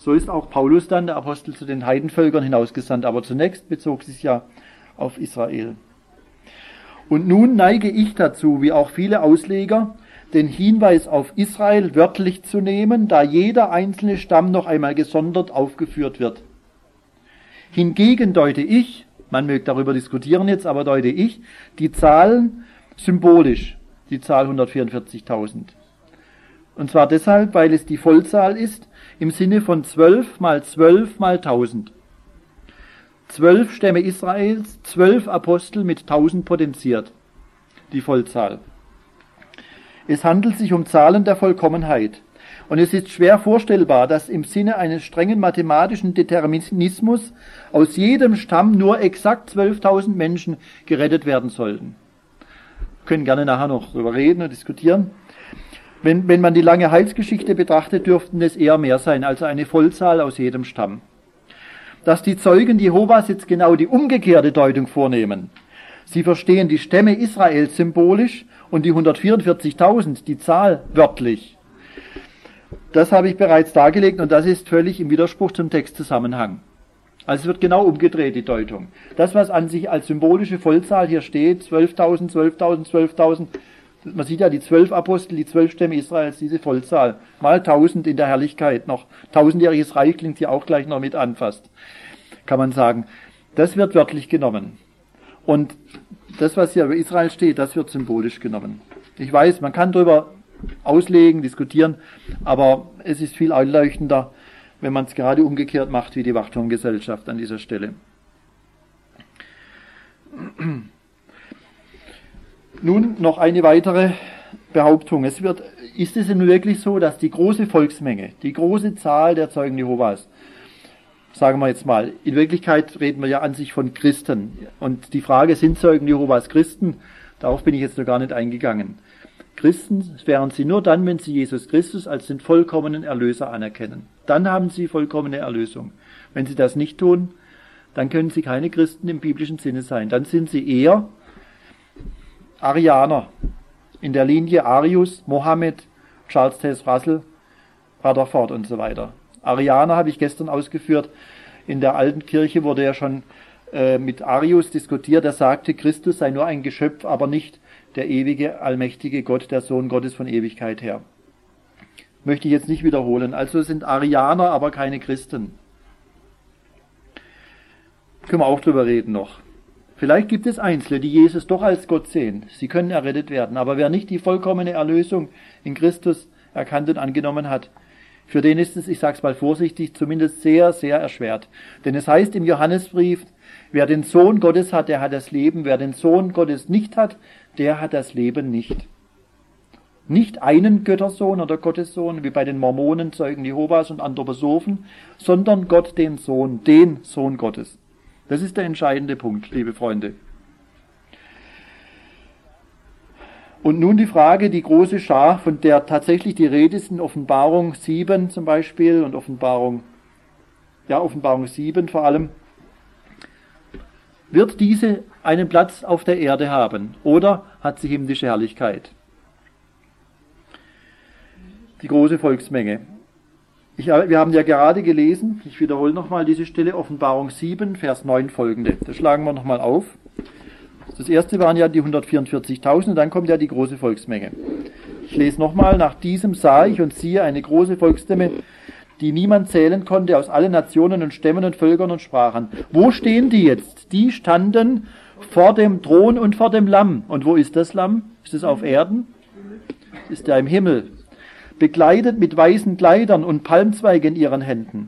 So ist auch Paulus dann, der Apostel, zu den Heidenvölkern hinausgesandt. Aber zunächst bezog sich ja auf Israel. Und nun neige ich dazu, wie auch viele Ausleger, den Hinweis auf Israel wörtlich zu nehmen, da jeder einzelne Stamm noch einmal gesondert aufgeführt wird. Hingegen deute ich, man möge darüber diskutieren jetzt, aber deute ich, die Zahlen symbolisch, die Zahl 144.000. Und zwar deshalb, weil es die Vollzahl ist, im Sinne von 12 mal 12 mal 1000. 12 Stämme Israels, 12 Apostel mit 1000 potenziert, die Vollzahl. Es handelt sich um Zahlen der Vollkommenheit. Und es ist schwer vorstellbar, dass im Sinne eines strengen mathematischen Determinismus aus jedem Stamm nur exakt 12.000 Menschen gerettet werden sollten. Wir können gerne nachher noch darüber reden und diskutieren. Wenn man die lange Heilsgeschichte betrachtet, dürften es eher mehr sein, also eine Vollzahl aus jedem Stamm. Dass die Zeugen Jehovas jetzt genau die umgekehrte Deutung vornehmen. Sie verstehen die Stämme Israels symbolisch und die 144.000, die Zahl, wörtlich. Das habe ich bereits dargelegt und das ist völlig im Widerspruch zum Textzusammenhang. Also es wird genau umgedreht, die Deutung. Das, was an sich als symbolische Vollzahl hier steht, 12.000, 12.000, 12.000, man sieht ja die 12 Apostel, die 12 Stämme Israels, diese Vollzahl, mal 1000 in der Herrlichkeit noch. 1000-jähriges Reich klingt hier auch gleich noch mit an fast, kann man sagen. Das wird wörtlich genommen. Und das, was hier über Israel steht, das wird symbolisch genommen. Ich weiß, man kann darüber auslegen, diskutieren, aber es ist viel einleuchtender, wenn man es gerade umgekehrt macht, wie die Wachturmgesellschaft an dieser Stelle. Nun noch eine weitere Behauptung. Ist es denn wirklich so, dass die große Volksmenge, die große Zahl der Zeugen Jehovas, sagen wir jetzt mal, in Wirklichkeit reden wir ja an sich von Christen. Und die Frage, sind Zeugen Jehovas Christen? Darauf bin ich jetzt noch gar nicht eingegangen. Christen wären sie nur dann, wenn sie Jesus Christus als den vollkommenen Erlöser anerkennen. Dann haben sie vollkommene Erlösung. Wenn sie das nicht tun, dann können sie keine Christen im biblischen Sinne sein. Dann sind sie eher Arianer in der Linie Arius, Mohammed, Charles Taze Russell, Rutherford und so weiter. Arianer habe ich gestern ausgeführt. In der alten Kirche wurde ja schon mit Arius diskutiert. Er sagte, Christus sei nur ein Geschöpf, aber nicht der ewige, allmächtige Gott, der Sohn Gottes von Ewigkeit her. Möchte ich jetzt nicht wiederholen. Also sind Arianer, aber keine Christen. Können wir auch drüber reden noch. Vielleicht gibt es Einzelne, die Jesus doch als Gott sehen. Sie können errettet werden. Aber wer nicht die vollkommene Erlösung in Christus erkannt und angenommen hat, für den ist es, ich sage es mal vorsichtig, zumindest sehr, sehr erschwert. Denn es heißt im Johannesbrief, wer den Sohn Gottes hat, der hat das Leben. Wer den Sohn Gottes nicht hat, der hat das Leben nicht. Nicht einen Göttersohn oder Gottessohn, wie bei den Mormonen, Zeugen Jehovas und Anthroposophen, sondern Gott den Sohn Gottes. Das ist der entscheidende Punkt, liebe Freunde. Und nun die Frage, die große Schar, von der tatsächlich die Rede ist in Offenbarung 7 zum Beispiel und Offenbarung 7 vor allem. Wird diese einen Platz auf der Erde haben oder hat sie himmlische Herrlichkeit? Die große Volksmenge. Wir haben ja gerade gelesen, ich wiederhole nochmal diese Stelle, Offenbarung 7, Vers 9 folgende. Das schlagen wir nochmal auf. Das erste waren ja die 144.000 und dann kommt ja die große Volksmenge. Ich lese nochmal, nach diesem sah ich und siehe eine große Volksmenge, die niemand zählen konnte, aus allen Nationen und Stämmen und Völkern und Sprachen. Wo stehen die jetzt? Die standen vor dem Thron und vor dem Lamm. Und wo ist das Lamm? Ist es auf Erden? Ist ja im Himmel. Bekleidet mit weißen Kleidern und Palmzweige in ihren Händen.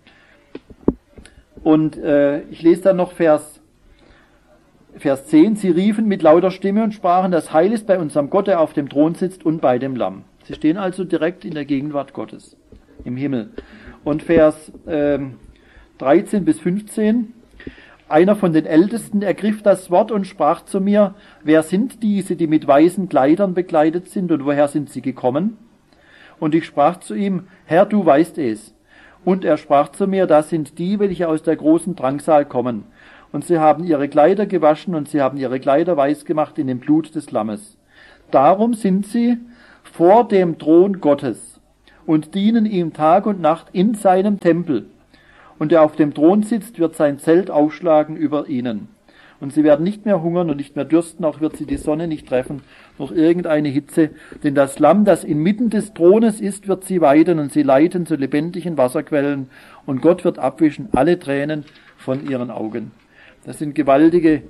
Und ich lese dann noch Vers 10. Sie riefen mit lauter Stimme und sprachen, das Heil ist bei unserem Gott, der auf dem Thron sitzt und bei dem Lamm. Sie stehen also direkt in der Gegenwart Gottes, im Himmel. Und Vers 13 bis 15. Einer von den Ältesten ergriff das Wort und sprach zu mir, wer sind diese, die mit weißen Kleidern bekleidet sind und woher sind sie gekommen? Und ich sprach zu ihm, Herr, du weißt es. Und er sprach zu mir, das sind die, welche aus der großen Drangsal kommen. Und sie haben ihre Kleider gewaschen und sie haben ihre Kleider weiß gemacht in dem Blut des Lammes. Darum sind sie vor dem Thron Gottes und dienen ihm Tag und Nacht in seinem Tempel. Und der auf dem Thron sitzt, wird sein Zelt aufschlagen über ihnen. Und sie werden nicht mehr hungern und nicht mehr dürsten, auch wird sie die Sonne nicht treffen, noch irgendeine Hitze. Denn das Lamm, das inmitten des Thrones ist, wird sie weiden und sie leiten zu lebendigen Wasserquellen. Und Gott wird abwischen alle Tränen von ihren Augen. Das sind gewaltige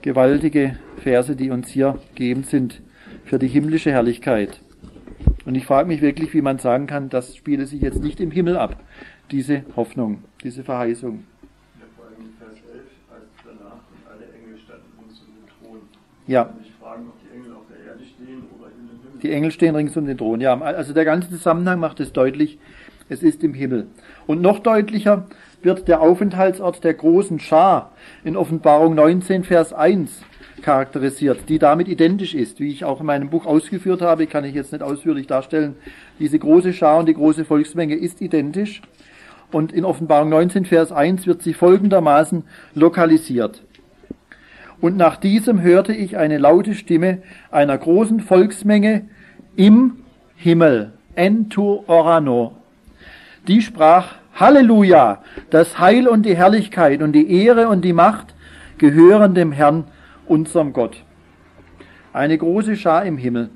Verse, die uns hier gegeben sind für die himmlische Herrlichkeit. Und ich frage mich wirklich, wie man sagen kann, das spiele sich jetzt nicht im Himmel ab, diese Hoffnung, diese Verheißung. Ja, vor allem in Vers 11 heißt es danach, und alle Engel standen rings um den Thron. Ja. Und ich frage, ob die Engel auf der Erde stehen oder in den Himmel. Die Engel stehen rings um den Thron, ja. Also der ganze Zusammenhang macht es deutlich, es ist im Himmel. Und noch deutlicher wird der Aufenthaltsort der großen Schar in Offenbarung 19, Vers 1 charakterisiert, die damit identisch ist. Wie ich auch in meinem Buch ausgeführt habe, kann ich jetzt nicht ausführlich darstellen. Diese große Schar und die große Volksmenge ist identisch. Und in Offenbarung 19, Vers 1 wird sie folgendermaßen lokalisiert. Und nach diesem hörte ich eine laute Stimme einer großen Volksmenge im Himmel, Entu Orano. Die sprach: Halleluja, das Heil und die Herrlichkeit und die Ehre und die Macht gehören dem Herrn, unserem Gott. Eine große Schar im Himmel,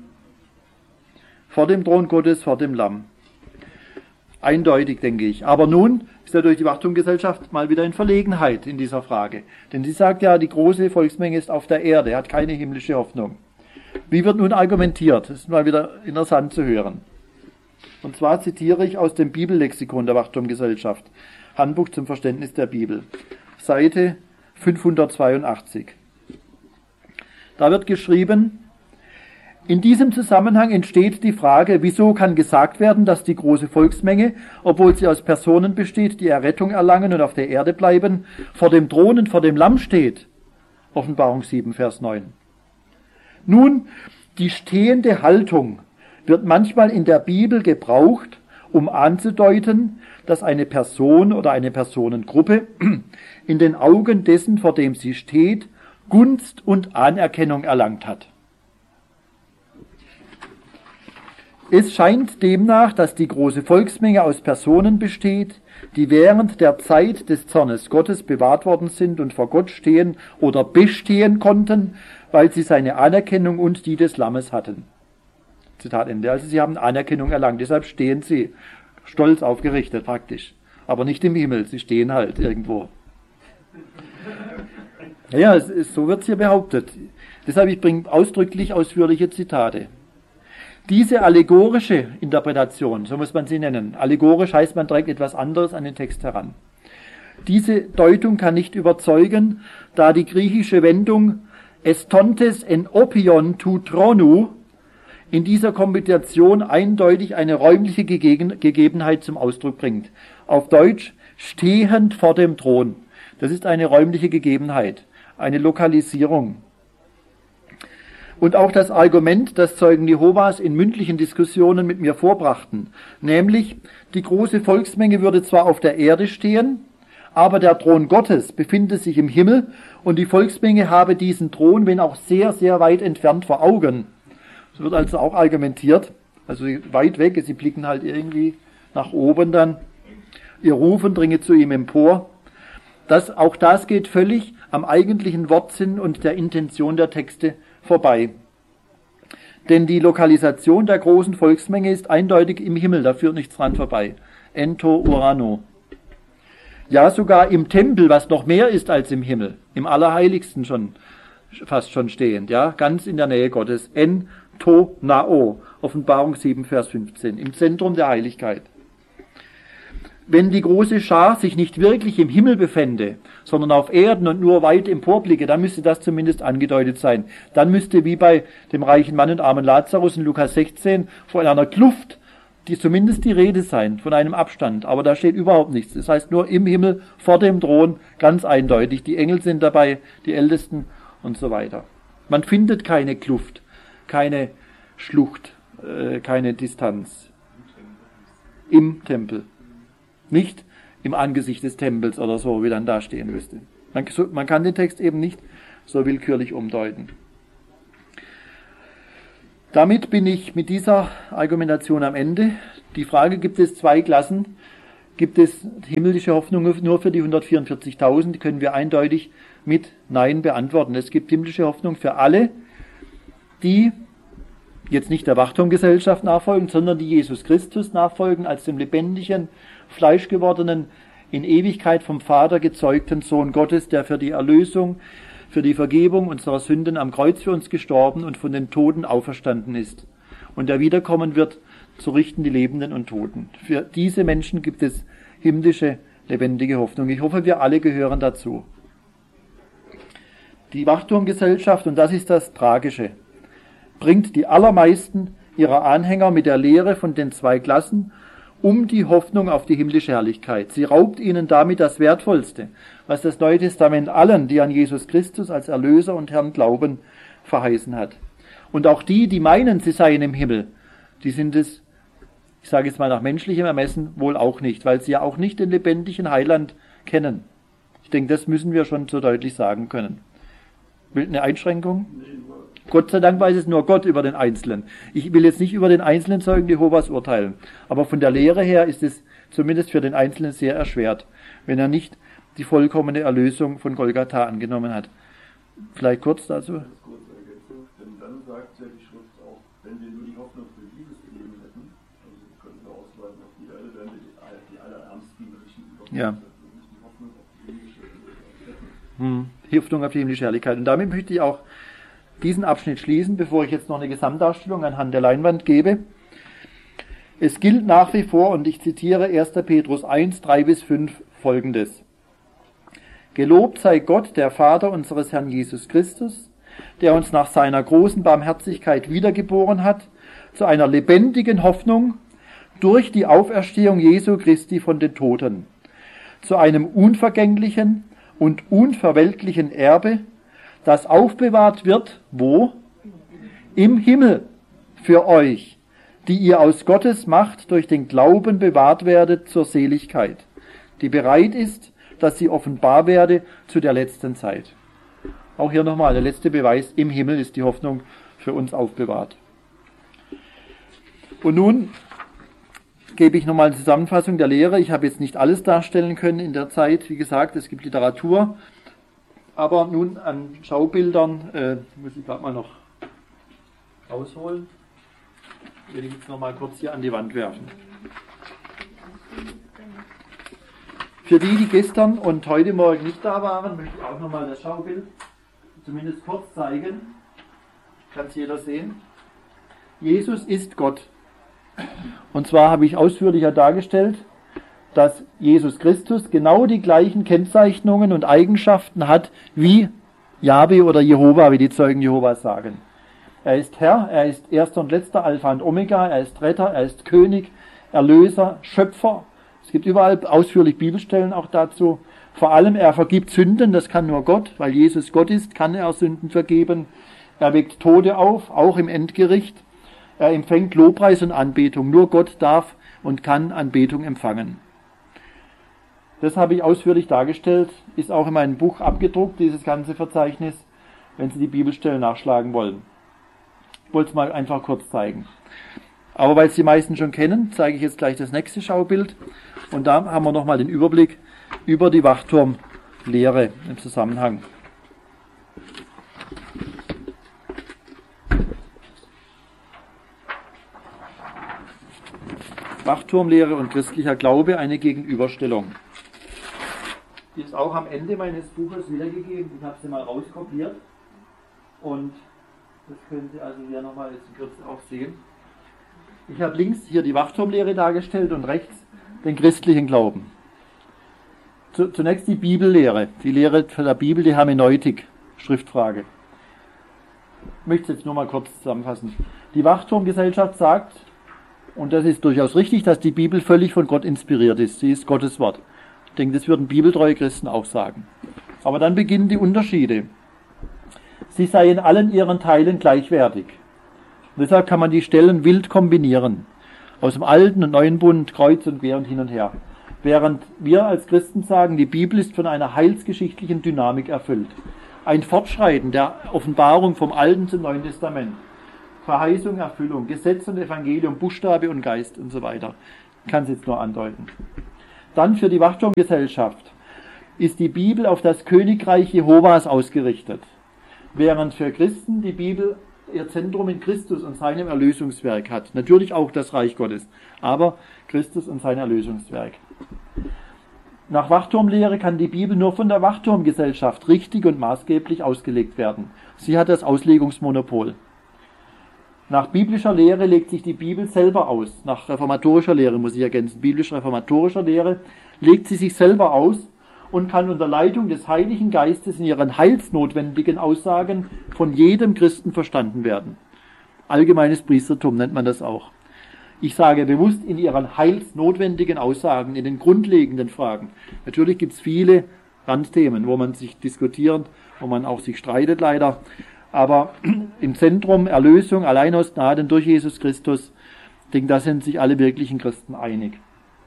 vor dem Thron Gottes, vor dem Lamm. Eindeutig, denke ich. Aber nun ist ja durch die Wachtumgesellschaft mal wieder in Verlegenheit in dieser Frage. Denn sie sagt ja, die große Volksmenge ist auf der Erde, hat keine himmlische Hoffnung. Wie wird nun argumentiert? Das ist mal wieder interessant zu hören. Und zwar zitiere ich aus dem Bibellexikon der Wachtumgesellschaft, Handbuch zum Verständnis der Bibel, Seite 582. Da wird geschrieben: In diesem Zusammenhang entsteht die Frage, wieso kann gesagt werden, dass die große Volksmenge, obwohl sie aus Personen besteht, die Errettung erlangen und auf der Erde bleiben, vor dem Thron und vor dem Lamm steht. Offenbarung 7, Vers 9. Nun, die stehende Haltung wird manchmal in der Bibel gebraucht, um anzudeuten, dass eine Person oder eine Personengruppe in den Augen dessen, vor dem sie steht, Gunst und Anerkennung erlangt hat. Es scheint demnach, dass die große Volksmenge aus Personen besteht, die während der Zeit des Zornes Gottes bewahrt worden sind und vor Gott stehen oder bestehen konnten, weil sie seine Anerkennung und die des Lammes hatten. Zitat Ende. Also sie haben Anerkennung erlangt, deshalb stehen sie stolz aufgerichtet praktisch. Aber nicht im Himmel, sie stehen halt irgendwo. Ja, so wird es hier behauptet. Deshalb, ich bringe ausdrücklich ausführliche Zitate. Diese allegorische Interpretation, so muss man sie nennen, allegorisch heißt, man trägt etwas anderes an den Text heran. Diese Deutung kann nicht überzeugen, da die griechische Wendung estontes en opion tu tronu in dieser Kombination eindeutig eine räumliche Gegebenheit zum Ausdruck bringt. Auf Deutsch stehend vor dem Thron. Das ist eine räumliche Gegebenheit, eine Lokalisierung. Und auch das Argument, das Zeugen Jehovas in mündlichen Diskussionen mit mir vorbrachten, nämlich die große Volksmenge würde zwar auf der Erde stehen, aber der Thron Gottes befinde sich im Himmel und die Volksmenge habe diesen Thron, wenn auch sehr, sehr weit entfernt, vor Augen. So wird also auch argumentiert, also weit weg, sie blicken halt irgendwie nach oben dann, ihr Rufen dringe zu ihm empor. Auch das geht völlig am eigentlichen Wortsinn und der Intention der Texte vorbei. Denn die Lokalisation der großen Volksmenge ist eindeutig im Himmel, da führt nichts dran vorbei. Ento Urano. Ja, sogar im Tempel, was noch mehr ist als im Himmel, im Allerheiligsten fast schon stehend, ja, ganz in der Nähe Gottes. Ento Nao, Offenbarung 7, Vers 15, im Zentrum der Heiligkeit. Wenn die große Schar sich nicht wirklich im Himmel befände, sondern auf Erden und nur weit emporblicke, dann müsste das zumindest angedeutet sein. Dann müsste wie bei dem reichen Mann und armen Lazarus in Lukas 16 von einer Kluft, die zumindest die Rede sein, von einem Abstand. Aber da steht überhaupt nichts. Das heißt nur im Himmel, vor dem Thron, ganz eindeutig. Die Engel sind dabei, die Ältesten und so weiter. Man findet keine Kluft, keine Schlucht, keine Distanz im Tempel. Nicht im Angesicht des Tempels oder so, wie dann da stehen müsste. Man kann den Text eben nicht so willkürlich umdeuten. Damit bin ich mit dieser Argumentation am Ende. Die Frage, gibt es zwei Klassen? Gibt es himmlische Hoffnung nur für die 144.000? Die können wir eindeutig mit Nein beantworten. Es gibt himmlische Hoffnung für alle, die jetzt nicht der Wachturmgesellschaft nachfolgen, sondern die Jesus Christus nachfolgen, als dem lebendigen, fleischgewordenen, in Ewigkeit vom Vater gezeugten Sohn Gottes, der für die Erlösung, für die Vergebung unserer Sünden am Kreuz für uns gestorben und von den Toten auferstanden ist. Und der wiederkommen wird, zu richten die Lebenden und Toten. Für diese Menschen gibt es himmlische, lebendige Hoffnung. Ich hoffe, wir alle gehören dazu. Die Wachturmgesellschaft, und das ist das Tragische, bringt die allermeisten ihrer Anhänger mit der Lehre von den zwei Klassen um die Hoffnung auf die himmlische Herrlichkeit. Sie raubt ihnen damit das Wertvollste, was das Neue Testament allen, die an Jesus Christus als Erlöser und Herrn glauben, verheißen hat. Und auch die, die meinen, sie seien im Himmel, die sind es, ich sage jetzt mal nach menschlichem Ermessen, wohl auch nicht, weil sie ja auch nicht den lebendigen Heiland kennen. Ich denke, das müssen wir schon so deutlich sagen können. Will eine Einschränkung? Gott sei Dank weiß es nur Gott über den Einzelnen. Ich will jetzt nicht über den einzelnen Zeugen Jehovas urteilen, aber von der Lehre her ist es zumindest für den Einzelnen sehr erschwert, wenn er nicht die vollkommene Erlösung von Golgatha angenommen hat. Vielleicht kurz dazu. Ganz kurze Ergänzung, denn dann sagt ja die Schrift auch, wenn wir nur die Hoffnung für dieses Leben hätten, also können wir ausweiten auf die Erde, wären wir die allerärmsten Menschen überhaupt. Ja. Die Hoffnung auf die himmlische Herrlichkeit. Hoffnung auf die himmlische Herrlichkeit. Und damit möchte ich auch diesen Abschnitt schließen, bevor ich jetzt noch eine Gesamtdarstellung anhand der Leinwand gebe. Es gilt nach wie vor, und ich zitiere 1. Petrus 1, 3-5 folgendes. Gelobt sei Gott, der Vater unseres Herrn Jesus Christus, der uns nach seiner großen Barmherzigkeit wiedergeboren hat, zu einer lebendigen Hoffnung durch die Auferstehung Jesu Christi von den Toten, zu einem unvergänglichen und unverwelklichen Erbe, das aufbewahrt wird, wo? Im Himmel für euch, die ihr aus Gottes Macht durch den Glauben bewahrt werdet zur Seligkeit, die bereit ist, dass sie offenbar werde zu der letzten Zeit. Auch hier nochmal der letzte Beweis, im Himmel ist die Hoffnung für uns aufbewahrt. Und nun gebe ich nochmal eine Zusammenfassung der Lehre. Ich habe jetzt nicht alles darstellen können in der Zeit. Wie gesagt, es gibt Literatur. Aber nun an Schaubildern, muss ich gerade mal noch rausholen. Will ich jetzt nochmal kurz hier an die Wand werfen. Für die, die gestern und heute Morgen nicht da waren, möchte ich auch nochmal das Schaubild zumindest kurz zeigen. Kann es jeder sehen. Jesus ist Gott. Und zwar habe ich ausführlicher dargestellt, dass Jesus Christus genau die gleichen Kennzeichnungen und Eigenschaften hat wie Jahwe oder Jehova, wie die Zeugen Jehovas sagen. Er ist Herr, er ist erster und letzter, Alpha und Omega, er ist Retter, er ist König, Erlöser, Schöpfer. Es gibt überall ausführlich Bibelstellen auch dazu. Vor allem, er vergibt Sünden, das kann nur Gott, weil Jesus Gott ist, kann er Sünden vergeben. Er weckt Tote auf, auch im Endgericht. Er empfängt Lobpreis und Anbetung. Nur Gott darf und kann Anbetung empfangen. Das habe ich ausführlich dargestellt, ist auch in meinem Buch abgedruckt, dieses ganze Verzeichnis, wenn Sie die Bibelstellen nachschlagen wollen. Ich wollte es mal einfach kurz zeigen. Aber weil es die meisten schon kennen, zeige ich jetzt gleich das nächste Schaubild. Und da haben wir nochmal den Überblick über die Wachturmlehre im Zusammenhang. Wachturmlehre und christlicher Glaube, eine Gegenüberstellung. Die ist auch am Ende meines Buches wiedergegeben. Ich habe sie mal rauskopiert. Und das können Sie also hier nochmal jetzt in Kürze auch sehen. Ich habe links hier die Wachturmlehre dargestellt und rechts den christlichen Glauben. Zunächst die Bibellehre, die Lehre von der Bibel, die Hermeneutik, Schriftfrage. Ich möchte es jetzt nur mal kurz zusammenfassen. Die Wachturmgesellschaft sagt, und das ist durchaus richtig, dass die Bibel völlig von Gott inspiriert ist. Sie ist Gottes Wort. Ich denke, das würden bibeltreue Christen auch sagen. Aber dann beginnen die Unterschiede. Sie sei in allen ihren Teilen gleichwertig. Und deshalb kann man die Stellen wild kombinieren. Aus dem Alten und Neuen Bund, kreuz und quer und hin und her. Während wir als Christen sagen, die Bibel ist von einer heilsgeschichtlichen Dynamik erfüllt. Ein Fortschreiten der Offenbarung vom Alten zum Neuen Testament Verheißung, Erfüllung, Gesetz und Evangelium, Buchstabe und Geist und so weiter. Ich kann es jetzt nur andeuten. Dann für die Wachturmgesellschaft ist die Bibel auf das Königreich Jehovas ausgerichtet, während für Christen die Bibel ihr Zentrum in Christus und seinem Erlösungswerk hat. Natürlich auch das Reich Gottes, aber Christus und sein Erlösungswerk. Nach Wachturmlehre kann die Bibel nur von der Wachturmgesellschaft richtig und maßgeblich ausgelegt werden. Sie hat das Auslegungsmonopol. Nach biblischer Lehre legt sich die Bibel selber aus. Nach reformatorischer Lehre muss ich ergänzen. Biblisch-reformatorischer Lehre legt sie sich selber aus und kann unter Leitung des Heiligen Geistes in ihren heilsnotwendigen Aussagen von jedem Christen verstanden werden. Allgemeines Priestertum nennt man das auch. Ich sage bewusst in ihren heilsnotwendigen Aussagen, in den grundlegenden Fragen. Natürlich gibt es viele Randthemen, wo man sich diskutiert, wo man auch sich streitet leider. Aber im Zentrum Erlösung allein aus Gnaden durch Jesus Christus, ich denke, da sind sich alle wirklichen Christen einig.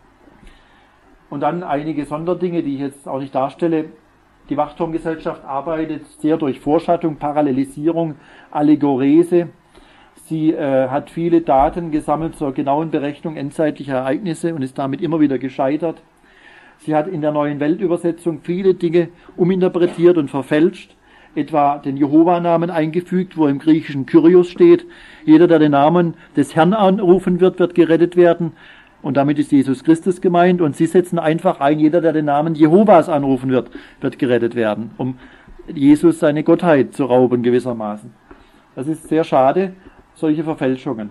Und dann einige Sonderdinge, die ich jetzt auch nicht darstelle. Die Wachturmgesellschaft arbeitet sehr durch Vorschattung, Parallelisierung, Allegorese. Sie hat viele Daten gesammelt zur genauen Berechnung endzeitlicher Ereignisse und ist damit immer wieder gescheitert. Sie hat in der Neuen Weltübersetzung viele Dinge uminterpretiert und verfälscht, etwa den Jehova-Namen eingefügt, wo im Griechischen Kyrios steht. Jeder, der den Namen des Herrn anrufen wird, wird gerettet werden. Und damit ist Jesus Christus gemeint. Und sie setzen einfach ein, jeder, der den Namen Jehovas anrufen wird, wird gerettet werden, um Jesus seine Gottheit zu rauben gewissermaßen. Das ist sehr schade, solche Verfälschungen.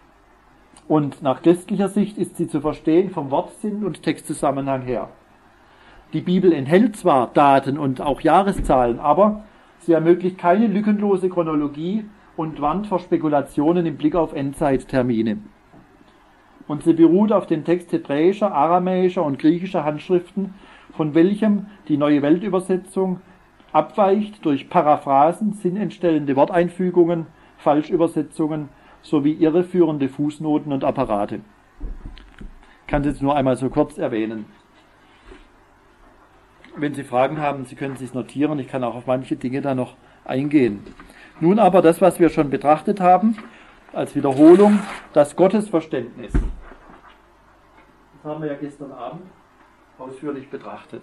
Und nach christlicher Sicht ist sie zu verstehen vom Wortsinn und Textzusammenhang her. Die Bibel enthält zwar Daten und auch Jahreszahlen, aber sie ermöglicht keine lückenlose Chronologie und warnt vor Spekulationen im Blick auf Endzeittermine. Und sie beruht auf dem Text hebräischer, aramäischer und griechischer Handschriften, von welchem die Neue Weltübersetzung abweicht durch Paraphrasen, sinnentstellende Worteinfügungen, Falschübersetzungen sowie irreführende Fußnoten und Apparate. Ich kann es jetzt nur einmal so kurz erwähnen. Wenn Sie Fragen haben, Sie können es sich notieren. Ich kann auch auf manche Dinge da noch eingehen. Nun aber das, was wir schon betrachtet haben, als Wiederholung, das Gottesverständnis. Das haben wir ja gestern Abend ausführlich betrachtet.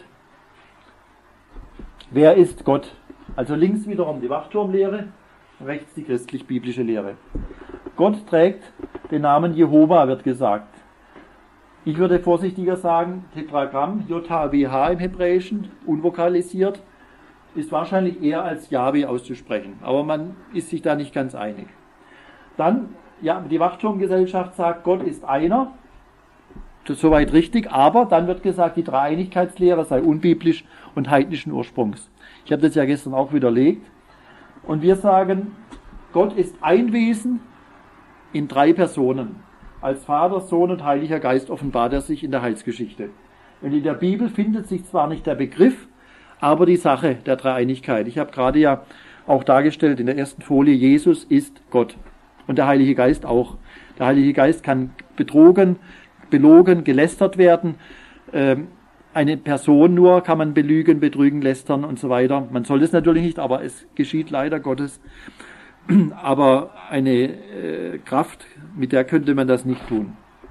Wer ist Gott? Also links wiederum die Wachturmlehre, rechts die christlich-biblische Lehre. Gott trägt den Namen Jehova, wird gesagt. Ich würde vorsichtiger sagen, Tetragramm, JHWH im Hebräischen, unvokalisiert, ist wahrscheinlich eher als Jahwe auszusprechen. Aber man ist sich da nicht ganz einig. Dann, ja, die Wachturmgesellschaft sagt, Gott ist einer. Das ist soweit richtig, aber dann wird gesagt, die Dreieinigkeitslehre sei unbiblisch und heidnischen Ursprungs. Ich habe das ja gestern auch widerlegt. Und wir sagen, Gott ist ein Wesen in 3 Personen. Als Vater, Sohn und Heiliger Geist offenbart er sich in der Heilsgeschichte. Und in der Bibel findet sich zwar nicht der Begriff, aber die Sache der Dreieinigkeit. Ich habe gerade ja auch dargestellt in der ersten Folie, Jesus ist Gott. Und der Heilige Geist auch. Der Heilige Geist kann betrogen, belogen, gelästert werden. Eine Person nur kann man belügen, betrügen, lästern und so weiter. Man soll das natürlich nicht, aber es geschieht leider Gottes. Aber eine Kraft, mit der könnte man das nicht tun.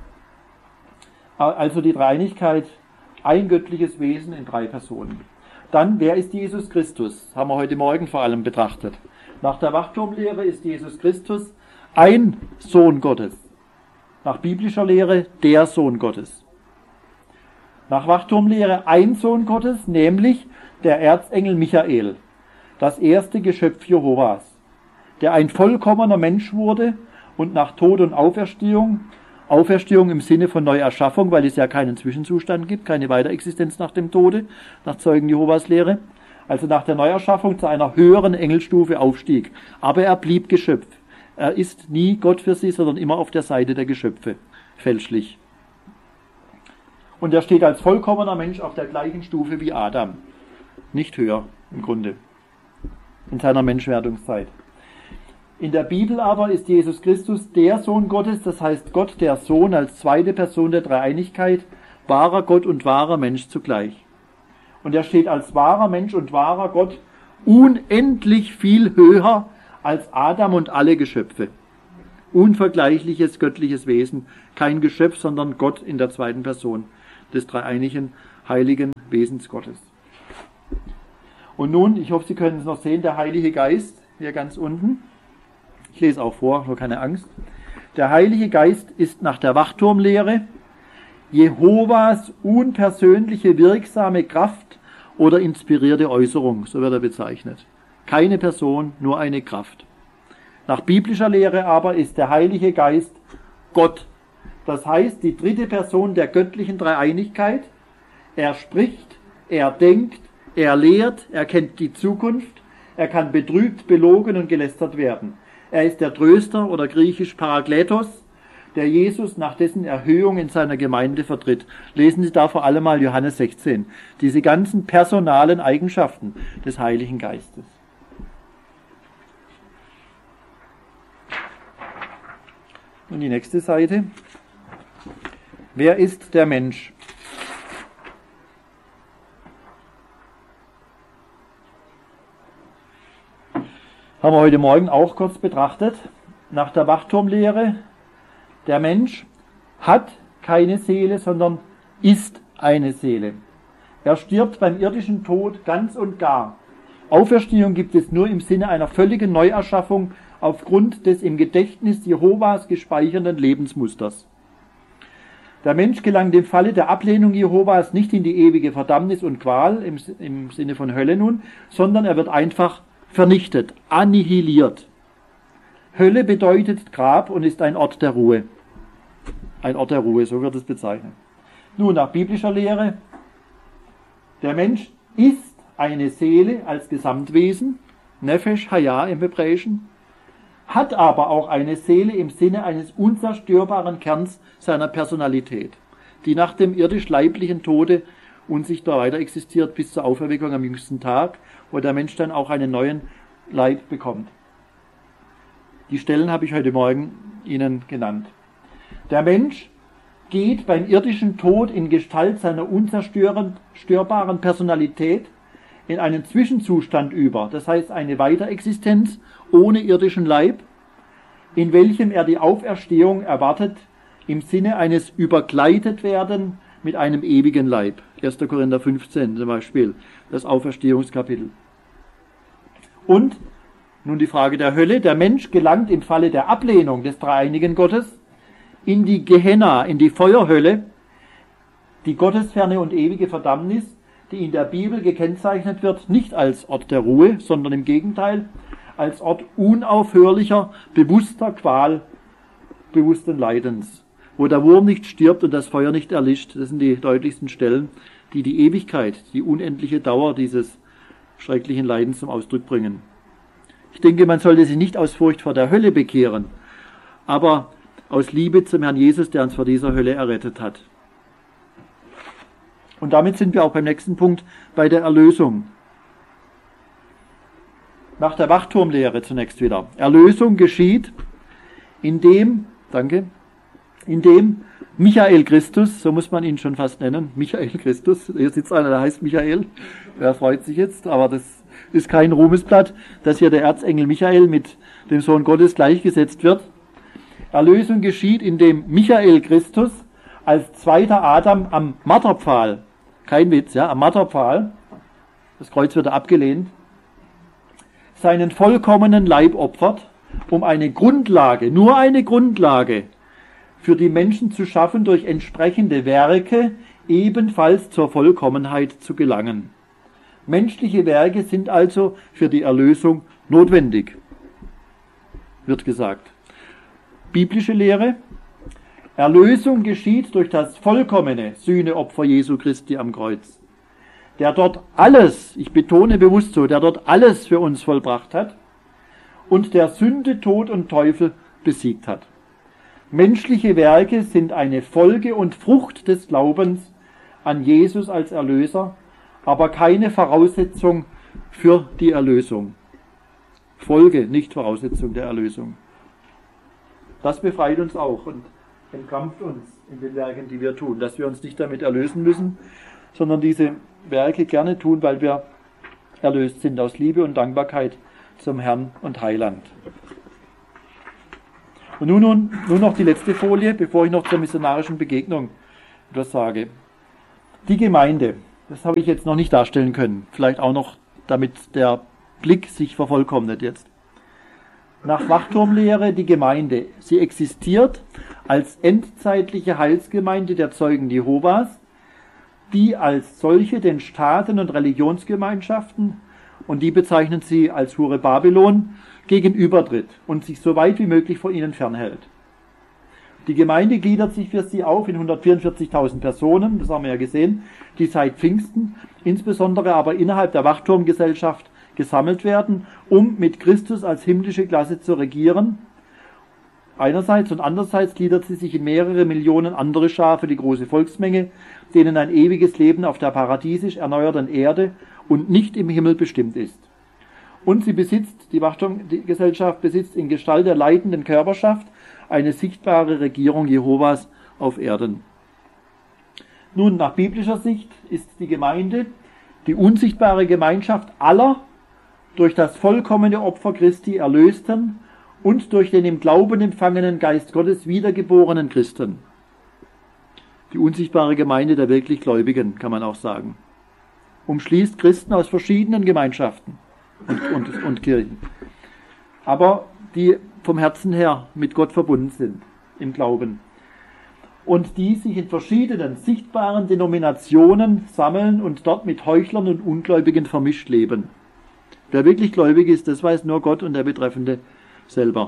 Also die Dreieinigkeit, ein göttliches Wesen in 3 Personen. Dann, wer ist Jesus Christus? Haben wir heute Morgen vor allem betrachtet. Nach der Wachturmlehre ist Jesus Christus ein Sohn Gottes. Nach biblischer Lehre der Sohn Gottes. Nach Wachturmlehre ein Sohn Gottes, nämlich der Erzengel Michael, das erste Geschöpf Jehovas, der ein vollkommener Mensch wurde und nach Tod und Auferstehung im Sinne von Neuerschaffung, weil es ja keinen Zwischenzustand gibt, keine Weiterexistenz nach dem Tode, nach Zeugen Jehovas Lehre, also nach der Neuerschaffung zu einer höheren Engelstufe aufstieg. Aber er blieb Geschöpf. Er ist nie Gott für sie, sondern immer auf der Seite der Geschöpfe, fälschlich. Und er steht als vollkommener Mensch auf der gleichen Stufe wie Adam. Nicht höher, im Grunde, in seiner Menschwerdungszeit. In der Bibel aber ist Jesus Christus der Sohn Gottes, das heißt Gott, der Sohn, als zweite Person der Dreieinigkeit, wahrer Gott und wahrer Mensch zugleich. Und er steht als wahrer Mensch und wahrer Gott unendlich viel höher als Adam und alle Geschöpfe. unvergleichliches göttliches Wesen, kein Geschöpf, sondern Gott in der zweiten Person des dreieinigen, heiligen Wesens Gottes. Und nun, ich hoffe, Sie können es noch sehen, der Heilige Geist, hier ganz unten. Ich lese auch vor, nur keine Angst. Der Heilige Geist ist nach der Wachturmlehre Jehovas unpersönliche, wirksame Kraft oder inspirierte Äußerung, so wird er bezeichnet. Keine Person, nur eine Kraft. Nach biblischer Lehre aber ist der Heilige Geist Gott. Das heißt, die dritte Person der göttlichen Dreieinigkeit. Er spricht, er denkt, er lehrt, er kennt die Zukunft, er kann betrübt, belogen und gelästert werden. Er ist der Tröster oder griechisch Parakletos, der Jesus nach dessen Erhöhung in seiner Gemeinde vertritt. Lesen Sie da vor allem mal Johannes 16. Diese ganzen personalen Eigenschaften des Heiligen Geistes. Und die nächste Seite. Wer ist der Mensch? Haben wir heute Morgen auch kurz betrachtet. Nach der Wachturmlehre, der Mensch hat keine Seele, sondern ist eine Seele. Er stirbt beim irdischen Tod ganz und gar. Auferstehung gibt es nur im Sinne einer völligen Neuerschaffung aufgrund des im Gedächtnis Jehovas gespeicherten Lebensmusters. Der Mensch gelangt im Falle der Ablehnung Jehovas nicht in die ewige Verdammnis und Qual, im Sinne von Hölle nun, sondern er wird einfach vernichtet, annihiliert. Hölle bedeutet Grab und ist ein Ort der Ruhe. Ein Ort der Ruhe, so wird es bezeichnet. Nun, nach biblischer Lehre, der Mensch ist eine Seele als Gesamtwesen, Nefesh Hayah im Hebräischen, hat aber auch eine Seele im Sinne eines unzerstörbaren Kerns seiner Personalität, die nach dem irdisch-leiblichen Tode unsichtbar weiter existiert bis zur Auferweckung am jüngsten Tag, wo der Mensch dann auch einen neuen Leib bekommt. Die Stellen habe ich heute Morgen Ihnen genannt. Der Mensch geht beim irdischen Tod in Gestalt seiner unzerstörbaren Personalität in einen Zwischenzustand über, das heißt eine Weiterexistenz ohne irdischen Leib, in welchem er die Auferstehung erwartet, im Sinne eines Überkleidet-Werden mit einem ewigen Leib. 1. Korinther 15 zum Beispiel, das Auferstehungskapitel. Und nun die Frage der Hölle. Der Mensch gelangt im Falle der Ablehnung des dreieinigen Gottes in die Gehenna, in die Feuerhölle, die gottesferne und ewige Verdammnis, die in der Bibel gekennzeichnet wird, nicht als Ort der Ruhe, sondern im Gegenteil, als Ort unaufhörlicher, bewusster Qual, bewussten Leidens, wo der Wurm nicht stirbt und das Feuer nicht erlischt. Das sind die deutlichsten Stellen, die die Ewigkeit, die unendliche Dauer dieses schrecklichen Leidens zum Ausdruck bringen. Ich denke, man sollte sich nicht aus Furcht vor der Hölle bekehren, aber aus Liebe zum Herrn Jesus, der uns vor dieser Hölle errettet hat. Und damit sind wir auch beim nächsten Punkt, bei der Erlösung. Nach der Wachturmlehre zunächst wieder. Erlösung geschieht, indem Michael Christus, so muss man ihn schon fast nennen, Michael Christus, hier sitzt einer, der heißt Michael, wer freut sich jetzt, aber das ist kein Ruhmesblatt, dass hier der Erzengel Michael mit dem Sohn Gottes gleichgesetzt wird. Erlösung geschieht, indem Michael Christus als zweiter Adam am Marterpfahl, kein Witz, ja, am Marterpfahl, das Kreuz wird abgelehnt, seinen vollkommenen Leib opfert, um eine Grundlage, nur eine Grundlage für die Menschen zu schaffen, durch entsprechende Werke ebenfalls zur Vollkommenheit zu gelangen. Menschliche Werke sind also für die Erlösung notwendig, wird gesagt. Biblische Lehre: Erlösung geschieht durch das vollkommene Sühneopfer Jesu Christi am Kreuz, der dort alles, ich betone bewusst so, der dort alles für uns vollbracht hat und der Sünde, Tod und Teufel besiegt hat. Menschliche Werke sind eine Folge und Frucht des Glaubens an Jesus als Erlöser, aber keine Voraussetzung für die Erlösung. Folge, nicht Voraussetzung der Erlösung. Das befreit uns auch und entkrampft uns in den Werken, die wir tun, dass wir uns nicht damit erlösen müssen, sondern diese Werke gerne tun, weil wir erlöst sind aus Liebe und Dankbarkeit zum Herrn und Heiland. Und nun noch die letzte Folie, bevor ich noch zur missionarischen Begegnung etwas sage. Die Gemeinde, das habe ich jetzt noch nicht darstellen können. Vielleicht auch noch, damit der Blick sich vervollkommnet jetzt. Nach Wachturmlehre die Gemeinde. Sie existiert als endzeitliche Heilsgemeinde der Zeugen Jehovas, die als solche den Staaten und Religionsgemeinschaften, und die bezeichnen sie als Hure Babylon, gegenübertritt und sich so weit wie möglich von ihnen fernhält. Die Gemeinde gliedert sich für sie auf in 144.000 Personen, das haben wir ja gesehen, die seit Pfingsten, insbesondere aber innerhalb der Wachturmgesellschaft, gesammelt werden, um mit Christus als himmlische Klasse zu regieren. Einerseits und andererseits gliedert sie sich in mehrere Millionen andere Schafe, die große Volksmenge, denen ein ewiges Leben auf der paradiesisch erneuerten Erde und nicht im Himmel bestimmt ist. Und die Wachturmgesellschaft besitzt in Gestalt der leitenden Körperschaft eine sichtbare Regierung Jehovas auf Erden. Nun, nach biblischer Sicht ist die Gemeinde die unsichtbare Gemeinschaft aller durch das vollkommene Opfer Christi Erlösten und durch den im Glauben empfangenen Geist Gottes wiedergeborenen Christen. Die unsichtbare Gemeinde der wirklich Gläubigen, kann man auch sagen. Umschließt Christen aus verschiedenen Gemeinschaften und Kirchen, aber die vom Herzen her mit Gott verbunden sind, im Glauben. Und die sich in verschiedenen sichtbaren Denominationen sammeln und dort mit Heuchlern und Ungläubigen vermischt leben. Wer wirklich gläubig ist, das weiß nur Gott und der Betreffende selber.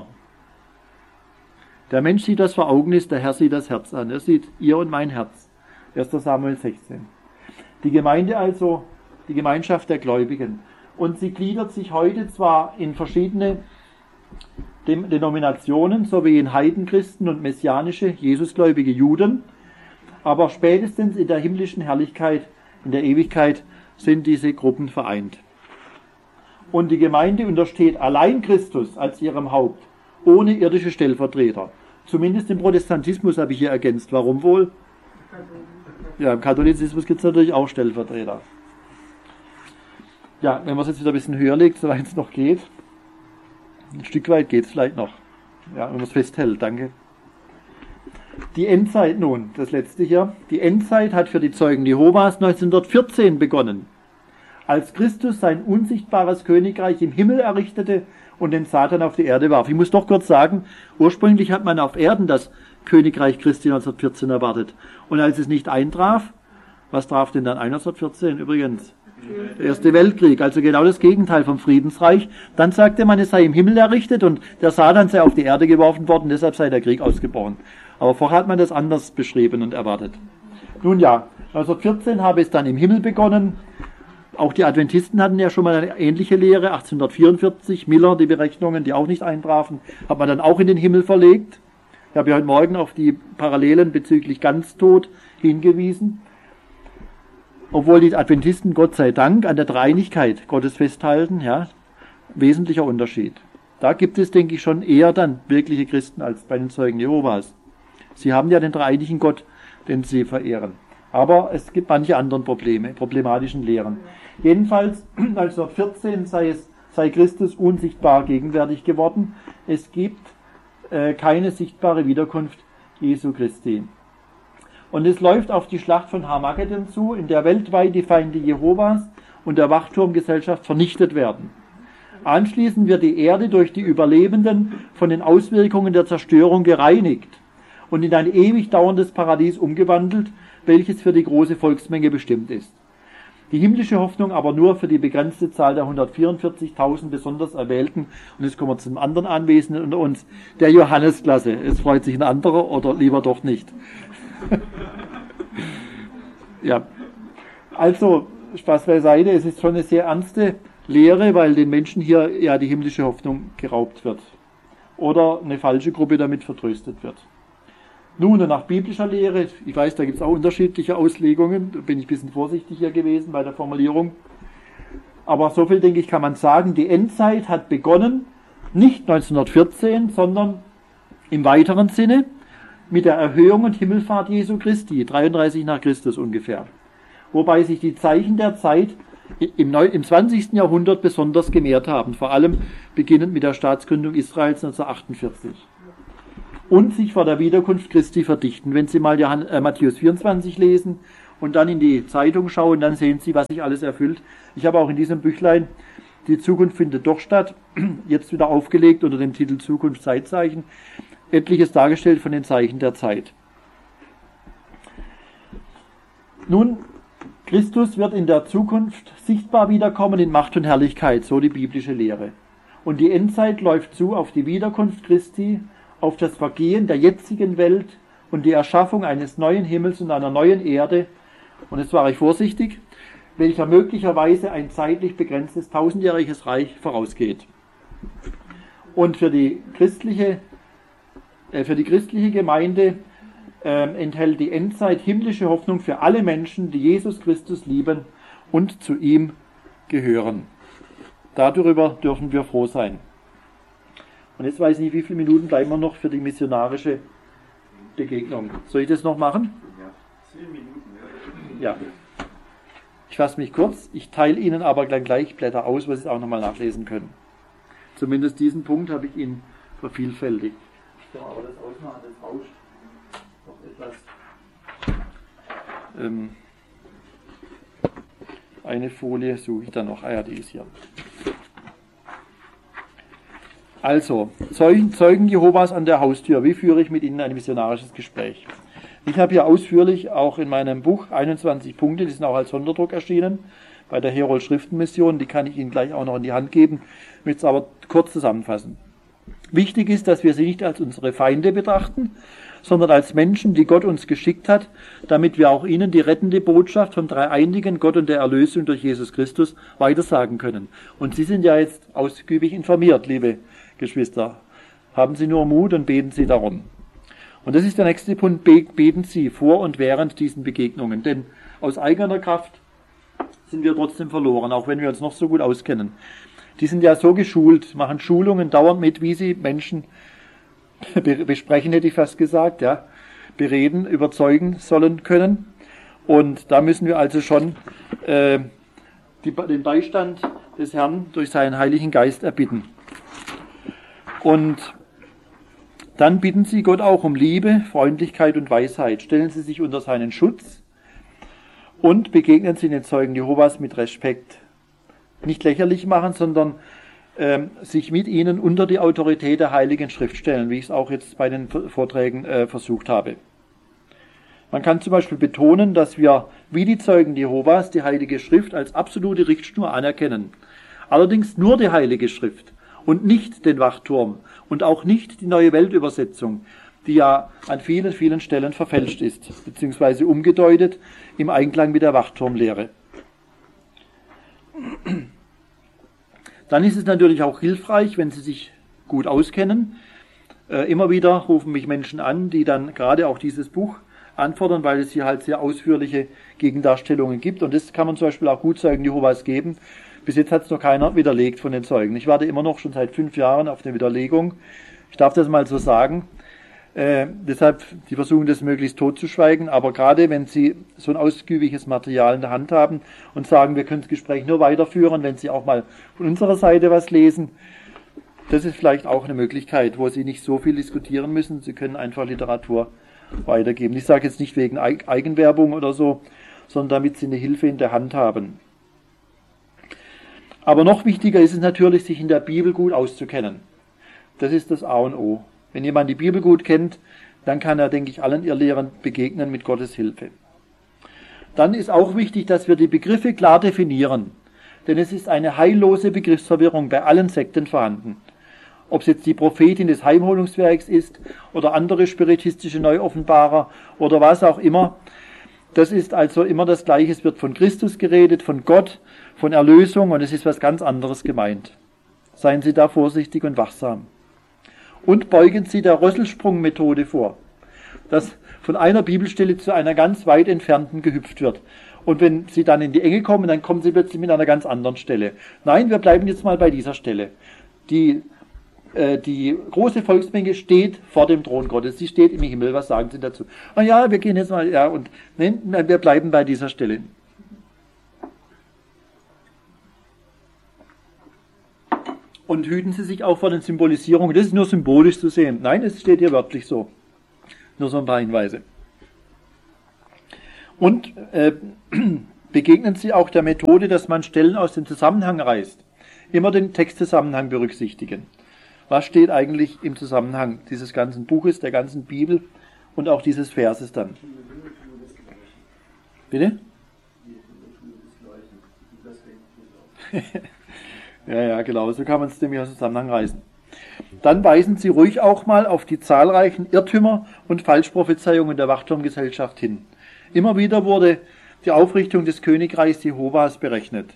Der Mensch sieht, was vor Augen ist, der Herr sieht das Herz an. Er sieht ihr und mein Herz. 1. Samuel 16. Die Gemeinde also, die Gemeinschaft der Gläubigen. Und sie gliedert sich heute zwar in verschiedene Denominationen, sowie in Heidenchristen und messianische, Jesusgläubige Juden, aber spätestens in der himmlischen Herrlichkeit, in der Ewigkeit, sind diese Gruppen vereint. Und die Gemeinde untersteht allein Christus als ihrem Haupt, ohne irdische Stellvertreter. Zumindest im Protestantismus habe ich hier ergänzt. Warum wohl? Ja, im Katholizismus gibt es natürlich auch Stellvertreter. Ja, wenn man es jetzt wieder ein bisschen höher legt, soweit es noch geht. Ein Stück weit geht es vielleicht noch. Ja, wenn man es festhält, danke. Die Endzeit nun, das letzte hier. Die Endzeit hat für die Zeugen Jehovas 1914 begonnen, als Christus sein unsichtbares Königreich im Himmel errichtete und den Satan auf die Erde warf. Ich muss doch kurz sagen, ursprünglich hat man auf Erden das Königreich Christi 1914 erwartet. Und als es nicht eintraf, was traf denn dann 1914 übrigens? Der Erste Weltkrieg, also genau das Gegenteil vom Friedensreich. Dann sagte man, es sei im Himmel errichtet und der Satan sei auf die Erde geworfen worden, deshalb sei der Krieg ausgebrochen. Aber vorher hat man das anders beschrieben und erwartet. Nun ja, 1914 habe es dann im Himmel begonnen. Auch die Adventisten hatten ja schon mal eine ähnliche Lehre, 1844, Miller, die Berechnungen, die auch nicht eintrafen, hat man dann auch in den Himmel verlegt. Ich habe ja heute Morgen auf die Parallelen bezüglich Ganztod hingewiesen. Obwohl die Adventisten, Gott sei Dank, an der Dreieinigkeit Gottes festhalten, ja, wesentlicher Unterschied. Da gibt es, denke ich, schon eher dann wirkliche Christen als bei den Zeugen Jehovas. Sie haben ja den dreieinigen Gott, den sie verehren. Aber es gibt manche anderen problematischen Lehren. Jedenfalls, 1914 sei Christus unsichtbar gegenwärtig geworden. Es gibt keine sichtbare Wiederkunft Jesu Christi. Und es läuft auf die Schlacht von Armageddon zu, in der weltweit die Feinde Jehovas und der Wachturmgesellschaft vernichtet werden. Anschließend wird die Erde durch die Überlebenden von den Auswirkungen der Zerstörung gereinigt und in ein ewig dauerndes Paradies umgewandelt, welches für die große Volksmenge bestimmt ist. Die himmlische Hoffnung aber nur für die begrenzte Zahl der 144.000 besonders Erwählten. Und jetzt kommen wir zum anderen Anwesenden unter uns, der Johannesklasse. Es freut sich ein anderer oder lieber doch nicht. Ja, also Spaß beiseite, es ist schon eine sehr ernste Lehre, weil den Menschen hier ja die himmlische Hoffnung geraubt wird oder eine falsche Gruppe damit vertröstet wird. Nun, nach biblischer Lehre, ich weiß, da gibt es auch unterschiedliche Auslegungen, da bin ich ein bisschen vorsichtig hier gewesen bei der Formulierung, aber so viel, denke ich, kann man sagen, die Endzeit hat begonnen, nicht 1914, sondern im weiteren Sinne mit der Erhöhung und Himmelfahrt Jesu Christi, 33 nach Christus ungefähr. Wobei sich die Zeichen der Zeit im 20. Jahrhundert besonders gemehrt haben, vor allem beginnend mit der Staatsgründung Israels 1948. und sich vor der Wiederkunft Christi verdichten. Wenn Sie mal Matthäus 24 lesen und dann in die Zeitung schauen, dann sehen Sie, was sich alles erfüllt. Ich habe auch in diesem Büchlein Die Zukunft findet doch statt, jetzt wieder aufgelegt unter dem Titel Zukunft Zeitzeichen, etliches dargestellt von den Zeichen der Zeit. Nun, Christus wird in der Zukunft sichtbar wiederkommen in Macht und Herrlichkeit, so die biblische Lehre. Und die Endzeit läuft zu auf die Wiederkunft Christi, auf das Vergehen der jetzigen Welt und die Erschaffung eines neuen Himmels und einer neuen Erde. Und jetzt war ich vorsichtig, welcher möglicherweise ein zeitlich begrenztes 1000-jähriges Reich vorausgeht. Und für die christliche Gemeinde enthält die Endzeit himmlische Hoffnung für alle Menschen, die Jesus Christus lieben und zu ihm gehören. Darüber dürfen wir froh sein. Und jetzt weiß ich nicht, wie viele Minuten bleiben wir noch für die missionarische Begegnung. Soll ich das noch machen? Ja, 10 Minuten. Ja. Ich fasse mich kurz. Ich teile Ihnen aber gleich Blätter aus, wo Sie es auch nochmal nachlesen können. Zumindest diesen Punkt habe ich Ihnen vervielfältigt. So, aber das Ausmachen, das rauscht noch etwas. Eine Folie suche ich dann noch. Ah ja, die ist hier. Also, Zeugen Jehovas an der Haustür. Wie führe ich mit Ihnen ein missionarisches Gespräch? Ich habe hier ausführlich auch in meinem Buch 21 Punkte, die sind auch als Sonderdruck erschienen, bei der Herold Schriftenmission, die kann ich Ihnen gleich auch noch in die Hand geben, möchte es aber kurz zusammenfassen. Wichtig ist, dass wir sie nicht als unsere Feinde betrachten, sondern als Menschen, die Gott uns geschickt hat, damit wir auch ihnen die rettende Botschaft vom dreieinigen Gott und der Erlösung durch Jesus Christus weitersagen können. Und Sie sind ja jetzt ausgiebig informiert, liebe Geschwister. Haben Sie nur Mut und beten Sie darum. Und das ist der nächste Punkt, beten Sie vor und während diesen Begegnungen. Denn aus eigener Kraft sind wir trotzdem verloren, auch wenn wir uns noch so gut auskennen. Die sind ja so geschult, machen Schulungen dauernd mit, wie sie Menschen besprechen, hätte ich fast gesagt, ja, bereden, überzeugen sollen können. Und da müssen wir also schon den Beistand des Herrn durch seinen Heiligen Geist erbitten. Und dann bitten Sie Gott auch um Liebe, Freundlichkeit und Weisheit. Stellen Sie sich unter seinen Schutz und begegnen Sie den Zeugen Jehovas mit Respekt. Nicht lächerlich machen, sondern sich mit ihnen unter die Autorität der Heiligen Schrift stellen, wie ich es auch jetzt bei den Vorträgen versucht habe. Man kann zum Beispiel betonen, dass wir wie die Zeugen Jehovas die Heilige Schrift als absolute Richtschnur anerkennen. Allerdings nur die Heilige Schrift und nicht den Wachturm und auch nicht die Neue Weltübersetzung, die ja an vielen, vielen Stellen verfälscht ist, beziehungsweise umgedeutet im Einklang mit der Wachturmlehre. Dann ist es natürlich auch hilfreich, wenn Sie sich gut auskennen. Immer wieder rufen mich Menschen an, die dann gerade auch dieses Buch anfordern, weil es hier halt sehr ausführliche Gegendarstellungen gibt. Und das kann man zum Beispiel auch gut Zeugen Jehovas geben. Bis jetzt hat es noch keiner widerlegt von den Zeugen. Ich warte immer noch schon seit 5 Jahren auf eine Widerlegung. Ich darf das mal so sagen. Deshalb, die versuchen das möglichst totzuschweigen, aber gerade wenn Sie so ein ausgiebiges Material in der Hand haben und sagen, wir können das Gespräch nur weiterführen, wenn Sie auch mal von unserer Seite was lesen, das ist vielleicht auch eine Möglichkeit, wo Sie nicht so viel diskutieren müssen. Sie können einfach Literatur weitergeben. Ich sage jetzt nicht wegen Eigenwerbung oder so, sondern damit Sie eine Hilfe in der Hand haben. Aber noch wichtiger ist es natürlich, sich in der Bibel gut auszukennen. Das ist das A und O. Wenn jemand die Bibel gut kennt, dann kann er, denke ich, allen Irrlehren begegnen mit Gottes Hilfe. Dann ist auch wichtig, dass wir die Begriffe klar definieren. Denn es ist eine heillose Begriffsverwirrung bei allen Sekten vorhanden. Ob es jetzt die Prophetin des Heimholungswerks ist oder andere spiritistische Neuoffenbarer oder was auch immer. Das ist also immer das Gleiche. Es wird von Christus geredet, von Gott, von Erlösung und es ist was ganz anderes gemeint. Seien Sie da vorsichtig und wachsam. Und beugen Sie der Rösselsprung-Methode vor, dass von einer Bibelstelle zu einer ganz weit entfernten gehüpft wird. Und wenn Sie dann in die Enge kommen, dann kommen Sie plötzlich mit einer ganz anderen Stelle. Nein, wir bleiben jetzt mal bei dieser Stelle. Die große Volksmenge steht vor dem Thron Gottes. Sie steht im Himmel. Was sagen Sie dazu? Ah ja, wir gehen jetzt mal, ja, und nein, wir bleiben bei dieser Stelle. Und hüten Sie sich auch vor den Symbolisierungen. Das ist nur symbolisch zu sehen. Nein, es steht hier wörtlich so. Nur so ein paar Hinweise. Und begegnen Sie auch der Methode, dass man Stellen aus dem Zusammenhang reißt. Immer den Textzusammenhang berücksichtigen. Was steht eigentlich im Zusammenhang dieses ganzen Buches, der ganzen Bibel und auch dieses Verses dann? Bitte? Ja, genau, so kann man es nämlich aus dem Zusammenhang reißen. Dann weisen Sie ruhig auch mal auf die zahlreichen Irrtümer und Falschprophezeiungen der Wachturmgesellschaft hin. Immer wieder wurde die Aufrichtung des Königreichs Jehovas berechnet.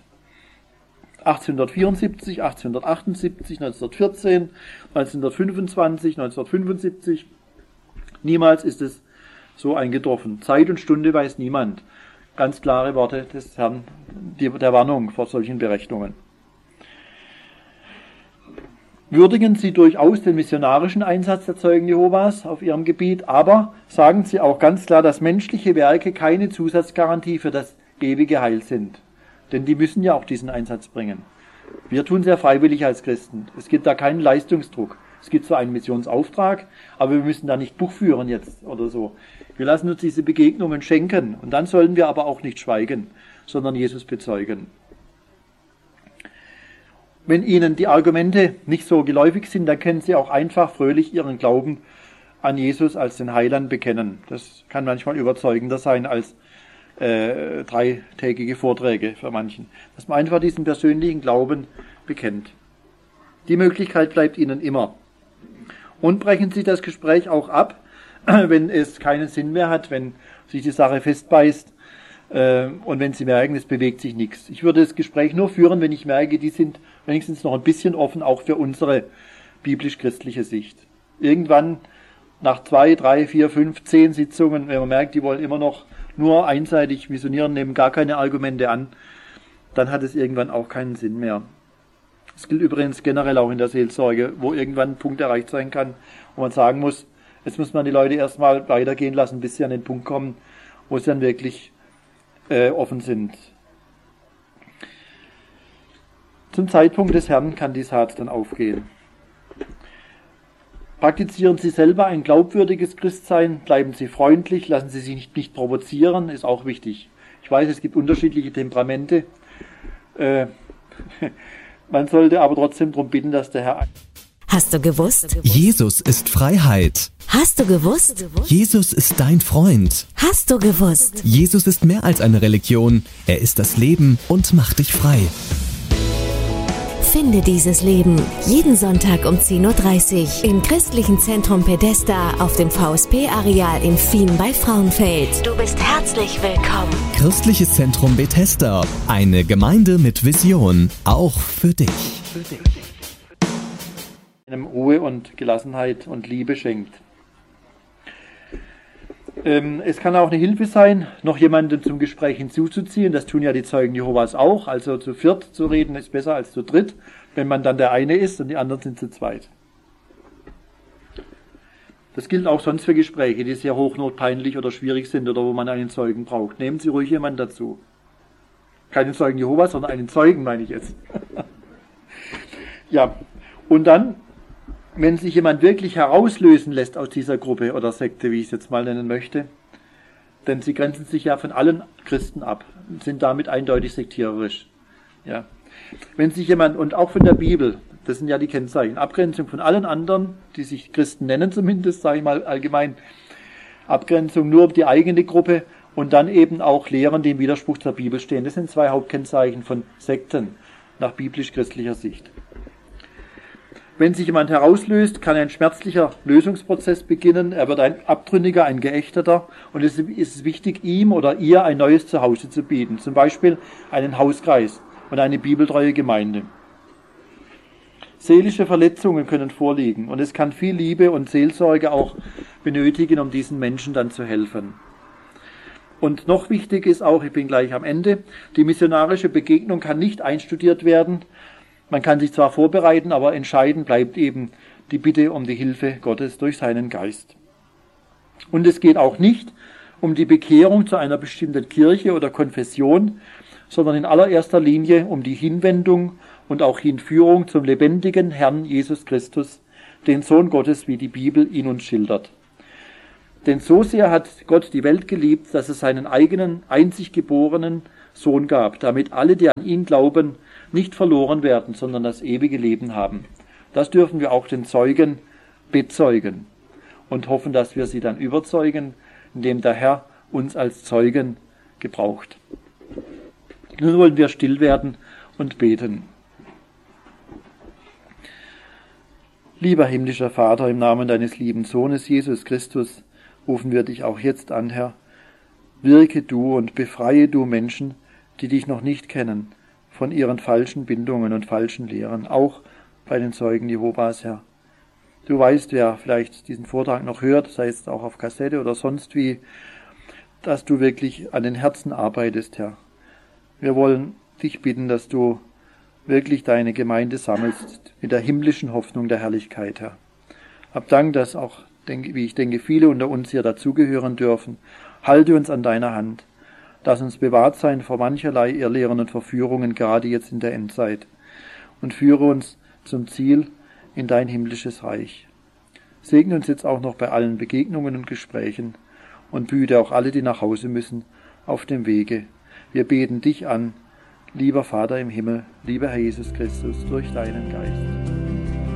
1874, 1878, 1914, 1925, 1975. Niemals ist es so eingetroffen. Zeit und Stunde weiß niemand. Ganz klare Worte des Herrn, der Warnung vor solchen Berechnungen. Würdigen Sie durchaus den missionarischen Einsatz der Zeugen Jehovas auf Ihrem Gebiet, aber sagen Sie auch ganz klar, dass menschliche Werke keine Zusatzgarantie für das ewige Heil sind. Denn die müssen ja auch diesen Einsatz bringen. Wir tun es ja freiwillig als Christen. Es gibt da keinen Leistungsdruck. Es gibt zwar einen Missionsauftrag, aber wir müssen da nicht Buch führen jetzt oder so. Wir lassen uns diese Begegnungen schenken. Und dann sollen wir aber auch nicht schweigen, sondern Jesus bezeugen. Wenn Ihnen die Argumente nicht so geläufig sind, dann können Sie auch einfach fröhlich Ihren Glauben an Jesus als den Heiland bekennen. Das kann manchmal überzeugender sein als dreitägige Vorträge für manchen. Dass man einfach diesen persönlichen Glauben bekennt. Die Möglichkeit bleibt Ihnen immer. Und brechen Sie das Gespräch auch ab, wenn es keinen Sinn mehr hat, wenn sich die Sache festbeißt und wenn Sie merken, es bewegt sich nichts. Ich würde das Gespräch nur führen, wenn ich merke, die sind wenigstens noch ein bisschen offen, auch für unsere biblisch-christliche Sicht. Irgendwann nach 2, 3, 4, 5, 10 Sitzungen, wenn man merkt, die wollen immer noch nur einseitig missionieren, nehmen gar keine Argumente an, dann hat es irgendwann auch keinen Sinn mehr. Das gilt übrigens generell auch in der Seelsorge, wo irgendwann ein Punkt erreicht sein kann, wo man sagen muss, jetzt muss man die Leute erstmal weitergehen lassen, bis sie an den Punkt kommen, wo sie dann wirklich offen sind. Zum Zeitpunkt des Herrn kann die Saat dann aufgehen. Praktizieren Sie selber ein glaubwürdiges Christsein, bleiben Sie freundlich, lassen Sie sich nicht provozieren, ist auch wichtig. Ich weiß, es gibt unterschiedliche Temperamente. Man sollte aber trotzdem darum bitten, dass der Herr... Hast du gewusst? Jesus ist Freiheit. Hast du gewusst? Jesus ist dein Freund. Hast du gewusst? Jesus ist mehr als eine Religion. Er ist das Leben und macht dich frei. Finde dieses Leben jeden Sonntag um 10.30 Uhr im Christlichen Zentrum Pedesta auf dem VSP-Areal in Fien bei Frauenfeld. Du bist herzlich willkommen. Christliches Zentrum Bethesda. Eine Gemeinde mit Vision. Auch für dich. Einem Ruhe und Gelassenheit und Liebe schenkt. Es kann auch eine Hilfe sein, noch jemanden zum Gespräch hinzuzuziehen. Das tun ja die Zeugen Jehovas auch. Also zu viert zu reden ist besser als zu dritt, wenn man dann der eine ist und die anderen sind zu zweit. Das gilt auch sonst für Gespräche, die sehr hochnotpeinlich oder schwierig sind oder wo man einen Zeugen braucht. Nehmen Sie ruhig jemanden dazu. Keinen Zeugen Jehovas, sondern einen Zeugen, meine ich jetzt. Ja, und dann, wenn sich jemand wirklich herauslösen lässt aus dieser Gruppe oder Sekte, wie ich es jetzt mal nennen möchte, denn sie grenzen sich ja von allen Christen ab, sind damit eindeutig sektiererisch. Ja. Wenn sich jemand, und auch von der Bibel, das sind ja die Kennzeichen, Abgrenzung von allen anderen, die sich Christen nennen zumindest, sage ich mal allgemein, Abgrenzung nur die eigene Gruppe und dann eben auch Lehren, die im Widerspruch zur Bibel stehen. Das sind zwei Hauptkennzeichen von Sekten nach biblisch-christlicher Sicht. Wenn sich jemand herauslöst, kann ein schmerzlicher Lösungsprozess beginnen. Er wird ein Abtrünniger, ein Geächteter. Und es ist wichtig, ihm oder ihr ein neues Zuhause zu bieten. Zum Beispiel einen Hauskreis und eine bibeltreue Gemeinde. Seelische Verletzungen können vorliegen. Und es kann viel Liebe und Seelsorge auch benötigen, um diesen Menschen dann zu helfen. Und noch wichtig ist auch, ich bin gleich am Ende, die missionarische Begegnung kann nicht einstudiert werden. Man kann sich zwar vorbereiten, aber entscheidend bleibt eben die Bitte um die Hilfe Gottes durch seinen Geist. Und es geht auch nicht um die Bekehrung zu einer bestimmten Kirche oder Konfession, sondern in allererster Linie um die Hinwendung und auch Hinführung zum lebendigen Herrn Jesus Christus, den Sohn Gottes, wie die Bibel ihn uns schildert. Denn so sehr hat Gott die Welt geliebt, dass es seinen eigenen, einzig geborenen Sohn gab, damit alle, die an ihn glauben, nicht verloren werden, sondern das ewige Leben haben. Das dürfen wir auch den Zeugen bezeugen und hoffen, dass wir sie dann überzeugen, indem der Herr uns als Zeugen gebraucht. Nun wollen wir still werden und beten. Lieber himmlischer Vater, im Namen deines lieben Sohnes Jesus Christus rufen wir dich auch jetzt an, Herr. Wirke du und befreie du Menschen, die dich noch nicht kennen, von ihren falschen Bindungen und falschen Lehren, auch bei den Zeugen Jehovas, Herr. Du weißt, wer vielleicht diesen Vortrag noch hört, sei es auch auf Kassette oder sonst wie, dass du wirklich an den Herzen arbeitest, Herr. Wir wollen dich bitten, dass du wirklich deine Gemeinde sammelst mit der himmlischen Hoffnung der Herrlichkeit, Herr. Hab Dank, dass auch, wie ich denke, viele unter uns hier dazugehören dürfen. Halte uns an deiner Hand. Lass uns bewahrt sein vor mancherlei Irrlehren und Verführungen, gerade jetzt in der Endzeit. Und führe uns zum Ziel in dein himmlisches Reich. Segne uns jetzt auch noch bei allen Begegnungen und Gesprächen und behüte auch alle, die nach Hause müssen, auf dem Wege. Wir beten dich an, lieber Vater im Himmel, lieber Herr Jesus Christus, durch deinen Geist.